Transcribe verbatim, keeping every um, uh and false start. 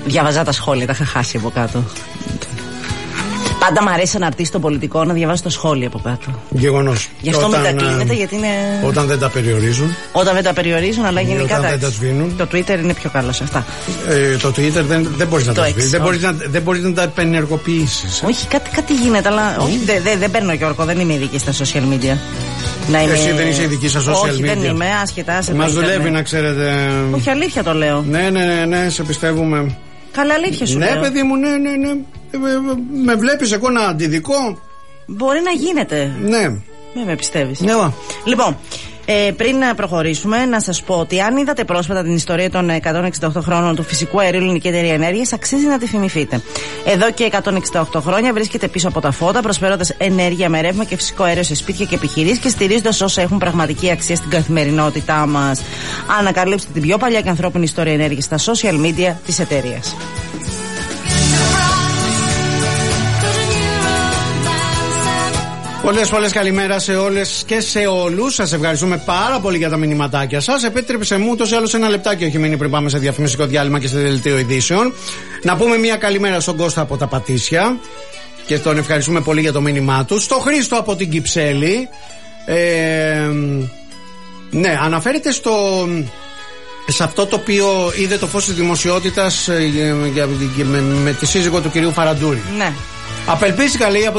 Διαβάζα τα σχόλια, τα είχα χάσει από κάτω. Πάντα μου αρέσει να αρτήσει το πολιτικό να διαβάζει το σχόλιο από κάτω. Γεγονός. Γι' αυτό μετακλίνεται, γιατί είναι. Όταν δεν τα περιορίζουν. Όταν δεν τα περιορίζουν, αλλά γενικά. Όταν δεν τα σβήνουν. Το Twitter είναι πιο καλό σε αυτά. Ε, το Twitter δεν, δεν μπορεί να το σβήνει. Δεν μπορεί να, να τα επενεργοποιήσει. Όχι, κάτι, κάτι γίνεται, αλλά. Mm. Όχι, δεν δε, δε παίρνω, Γιώργο, δεν είμαι ειδική στα social media. Να είμαι... Εσύ δεν είσαι ειδική στα social όχι, media. Όχι, δεν είμαι, άσχετα. Μας δουλεύει, να ξέρετε. Όχι, αλήθεια το λέω. Ναι, ναι, ναι, ναι, σε πιστεύουμε. Καλά, αλήθεια σου ναι, λέω. Ναι, παιδί μου, ναι, ναι, ναι. Με βλέπεις εγώ ένα αντιδικό. Μπορεί να γίνεται. Ναι. Δεν με πιστεύεις. Ναι. Λοιπόν, ε, πριν να προχωρήσουμε, να σας πω ότι αν είδατε πρόσφατα την ιστορία των εκατόν εξήντα οκτώ χρόνων του φυσικού αερίου Ελληνική Εταιρεία Ενέργειας, αξίζει να τη θυμηθείτε. Εδώ και εκατόν εξήντα οκτώ χρόνια βρίσκεται πίσω από τα φώτα, προσφέροντας ενέργεια με ρεύμα και φυσικό αέριο σε σπίτια και επιχειρήσεις και στηρίζοντας όσα έχουν πραγματική αξία στην καθημερινότητά μας. Ανακαλύψτε την πιο παλιά και ανθρώπινη ιστορία ενέργειας στα social media της εταιρείας. Πολλές πολλές καλημέρα σε όλες και σε όλους. Σας ευχαριστούμε πάρα πολύ για τα μηνυματάκια σας. Επέτρεψε μου τόσο άλλο ένα λεπτάκι έχει μείνει πριν πάμε σε διαφημιστικό διάλειμμα και σε δελτίο ειδήσεων. Να πούμε μια καλημέρα στον Κώστα από τα Πατήσια και τον ευχαριστούμε πολύ για το μήνυμά του. Στο Χρήστο από την Κυψέλη. Ε, ναι, αναφέρεται στο... σε αυτό το οποίο είδε το φως της δημοσιότητας ε, με, με τη σύζυγο του κυρίου Φαραντούρη. Ναι. Απελπίστηκα, λέει, από